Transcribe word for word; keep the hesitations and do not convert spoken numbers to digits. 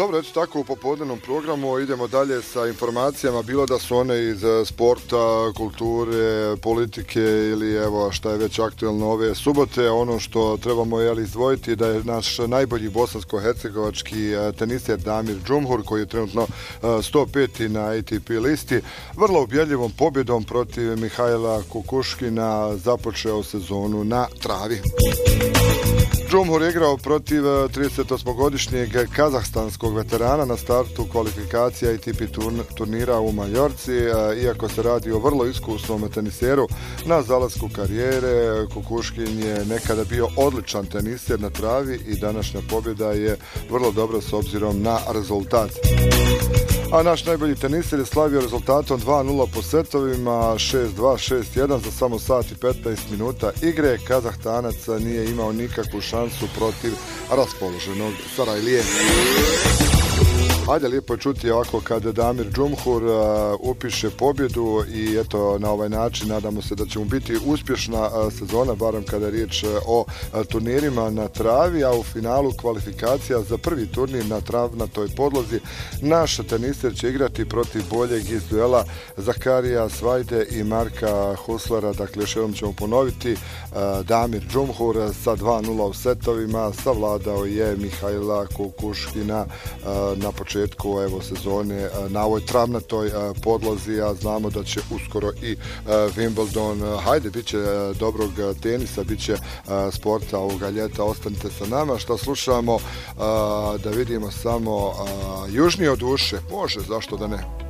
Dobro, eto tako u popodnevnom programu idemo dalje sa informacijama, bilo da su one iz sporta, kulture, politike ili evo šta je već aktuelno ove subote. Ono što trebamo jeli, izdvojiti da je naš najbolji bosansko-hercegovački teniser Damir Džumhur, koji je trenutno sto peti na A T P listi, vrlo ubjedljivom pobjedom protiv Mihajla Kukuškina započeo sezonu na travi. Džumhur je igrao protiv tridesetosmogodišnjeg kazahstanskog veterana na startu kvalifikacija A T P turnira u Majorci. Iako se radi o vrlo iskusnom teniseru na zalasku karijere, Kukuškin je nekada bio odličan teniser na travi i današnja pobjeda je vrlo dobra s obzirom na rezultat. A naš najbolji teniser je slavio rezultatom dva nula po setovima, šest dva, šest jedan za samo sat i petnaest minuta igre. Kazahtanac nije imao nikakvu šansu protiv raspoloženog Sarajlije. Ajde, lijepo je čuti ovako kada Damir Džumhur uh, upiše pobjedu i eto na ovaj način nadamo se da će mu biti uspješna uh, sezona, barem kada je riječ uh, o uh, turnirima na travi, a u finalu kvalifikacija za prvi turnir na travnatoj podlozi naš teniser će igrati protiv boljeg iz duela Zakarija Svajde i Marka Huslara. Dakle, još jednom ćemo ponoviti, uh, Damir Džumhur sa dva nula u setovima savladao je Mihajla Kukuškina uh, na početku početku evo sezone na ovoj travnatoj podlozi, a znamo da će uskoro i Wimbledon. Hajde, bit će dobrog tenisa, bit će sporta ovoga ljeta, ostanite sa nama. Šta slušamo? Da vidimo samo Južnije od uše, može, zašto da ne?